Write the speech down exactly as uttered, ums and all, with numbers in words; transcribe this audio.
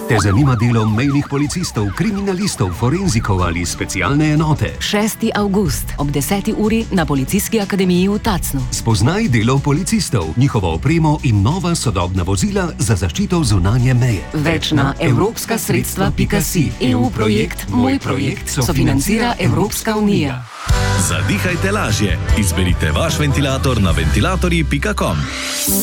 Te zanima delo mejnih policistov, kriminalistov, forenzikov ali specialne enote? šesti avgust ob deseti uri na Policijski akademiji v Tacnu. Spoznaj delo policistov, njihovo opremo in nova sodobna vozila za zaščito zunanje meje. Več na evropska sredstva pika si. E U projekt Moj projekt sofinancira Evropska unija. Zadihajte lažje. Izberite vaš ventilator na ventilatorji pika com.